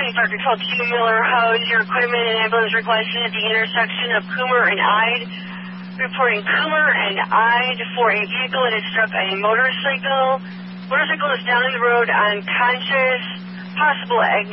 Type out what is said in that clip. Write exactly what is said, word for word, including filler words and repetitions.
Fire Control two, Miller Hose, your equipment and ambulance requested at the intersection of Coomer and Ide. Reporting Coomer and Ide for a vehicle that had struck a motorcycle. Motorcycle is down the road unconscious. Possible